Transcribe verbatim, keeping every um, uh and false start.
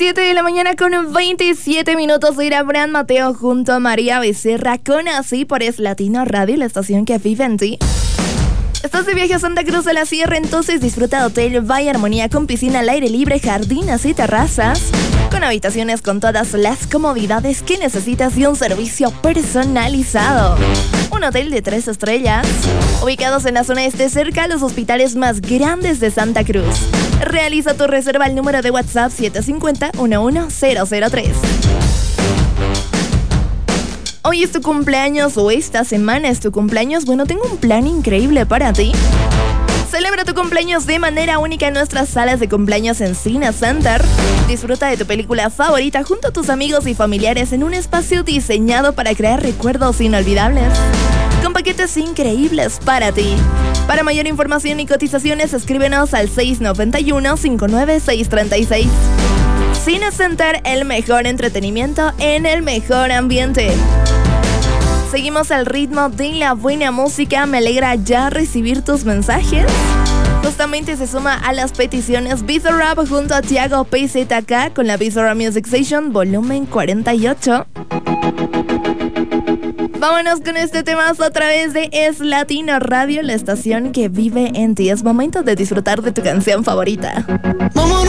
siete de la mañana con veintisiete minutos. Era Abraham Mateo junto a María Becerra con Así por Es Latino Radio, la estación que vive en ti. Estás de viaje a Santa Cruz de la Sierra, entonces disfruta de Hotel Valle Armonía con piscina al aire libre, jardines y terrazas, con habitaciones con todas las comodidades que necesitas y un servicio personalizado. Un hotel de tres estrellas, ubicados en la zona este, cerca a los hospitales más grandes de Santa Cruz. Realiza tu reserva al número de WhatsApp siete cinco cero, uno uno cero cero tres. Hoy es tu cumpleaños o esta semana es tu cumpleaños. Bueno, tengo un plan increíble para ti. Celebra tu cumpleaños de manera única en nuestras salas de cumpleaños en Cine Center. Disfruta de tu película favorita junto a tus amigos y familiares en un espacio diseñado para crear recuerdos inolvidables, con paquetes increíbles para ti. Para mayor información y cotizaciones, escríbenos al seis nueve uno, cinco nueve seis tres seis. Cine Center, el mejor entretenimiento en el mejor ambiente. Seguimos al ritmo de la buena música. Me alegra ya recibir tus mensajes. Justamente se suma a las peticiones Bizarrap junto a Tiago P Z K con la Bizarrap Music Station volumen cuarenta y ocho. Vámonos con este temazo a través de Es Latino Radio, la estación que vive en ti. Es momento de disfrutar de tu canción favorita. Vámonos.